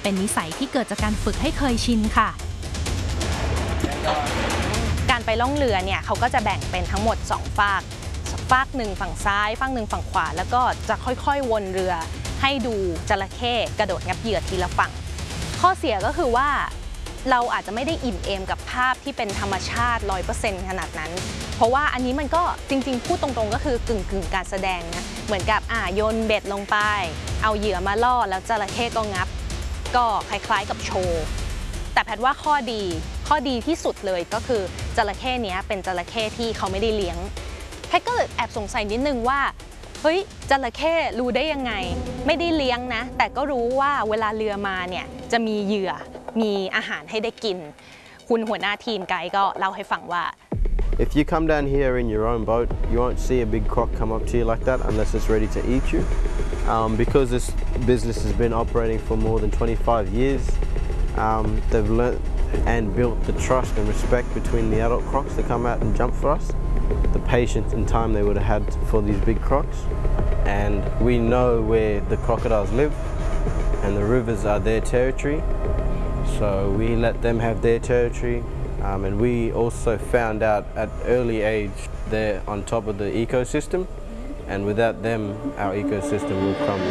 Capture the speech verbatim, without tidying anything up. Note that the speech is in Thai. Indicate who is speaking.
Speaker 1: เป็นนิสัยที่เกิดจากการฝึกให้เคยชินค่ะ
Speaker 2: การไปล่องเรือเนี่ยเขาก็จะแบ่งเป็นทั้งหมดสองฝากฝากหนึ่งฝั่งซ้ายฝากหนึ่งฝั่งขวาแล้วก็จะค่อยๆวนเรือให้ดูจระเข้กระโดดงับเหยื่อทีละฝั่งข้อเสียก็คือว่าเราอาจจะไม่ได้อิ่มเอมกับภาพที่เป็นธรรมชาติ ร้อยเปอร์เซ็นต์ ขนาดนั้นเพราะว่าอันนี้มันก็จริงๆพูดตรงๆก็คือกึ่งๆการแสดงนะเหมือนกับอ่าโยนเบ็ดลงไปเอาเหยื่อมาล่อแล้วจระเข้ก็งับก็คล้ายๆกับโชว์แต่แพทย์ว่าข้อดีข้อดีที่สุดเลยก็คือจระเข้เนี้ยเป็นจระเข้ที่เขาไม่ได้เลี้ยงแพทย์ก็เลยแอบสงสัยนิดนึงว่าเฮ้ยจระเข้รู้ได้ยังไงไม่ได้เลี้ยงนะแต่ก็รู้ว่าเวลาเรือมาเนี่ยจะมีเหยื่อมีอาหารให้ได้กินคุณหัวหน้าทีมไกด์ก็เล่าให้ฟังว่า
Speaker 3: If you come down here in your own boat, you won't see a big croc come up to you like that unless it's ready to eat you. Um, because this business has been operating for more than twenty-five years, um, they've learnt and built the trust and respect between the adult crocs that come out and jump for us, the patience and time they would have had for these big crocs. And we know where the crocodiles live, and the rivers are their territory. So we let them have their territory, um, and we also found out at early age they're on top of the ecosystem, and without them, our ecosystem will crumble.